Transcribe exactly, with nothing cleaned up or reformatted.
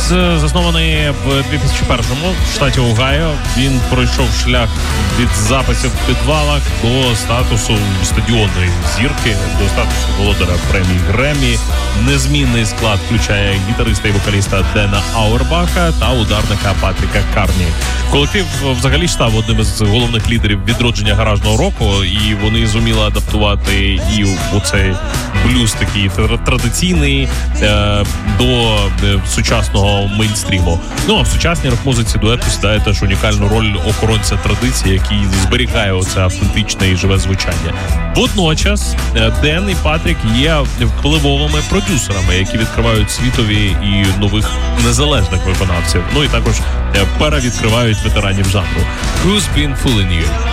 заснований в дві тисячі першому в штаті Огайо. Він пройшов шлях від записів в підвалах до статусу стадіонної зірки, до статусу володаря премії Греммі. Незмінний склад включає гітариста і вокаліста Дена Ауербаха та ударника Патріка Карні. Колектив взагалі став одним із головних лідерів відродження гаражного року, і вони зуміли адаптувати і оцей блюз такий традиційний е, до е, сучасного мейнстріму. Ну а в сучасній рок-музиці дует посідає теж унікальну роль охоронця традиції, який зберігає оце автентичне і живе звучання. Водночас Ден і Патрік є впливовими продюсерами, які відкривають світові і нових незалежних виконавців. Ну і також перевідкривають ветеранів жанру. Who's Been Fooling You?